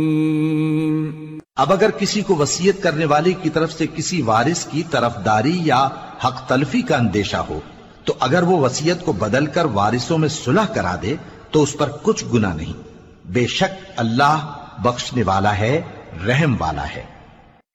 अब अगर किसी को वसीयत करने वाले की तरफ से किसी वारिस की तरफदारी या हक तलफी का अंदेशा हो, तो अगर वो वसीयत को बदलकर वारिसों में सुलह करा दे तो उस पर कुछ गुनाह नहीं। बेशक अल्लाह बख्शने वाला है, रहम वाला है।